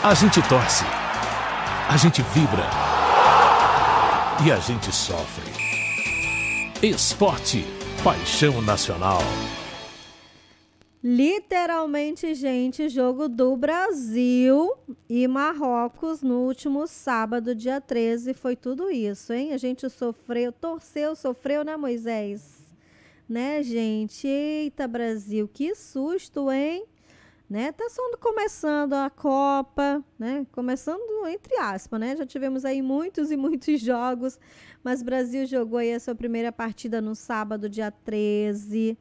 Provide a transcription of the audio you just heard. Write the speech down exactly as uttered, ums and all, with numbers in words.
A gente torce, a gente vibra e a gente sofre. Esporte, paixão nacional. Literalmente, gente, jogo do Brasil e Marrocos no último sábado, dia treze, foi tudo isso, hein? A gente sofreu, torceu, sofreu, né, Moisés? Né, gente? Eita, Brasil, que susto, hein? Né? Tá só começando a Copa, né? Começando entre aspas, né? Já tivemos aí muitos e muitos jogos, mas o Brasil jogou aí a sua primeira partida no sábado, dia treze.